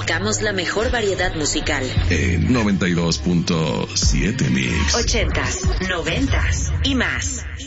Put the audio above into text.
abarcamos la mejor variedad musical. En 92.7 Mix. 80s, 90s y más.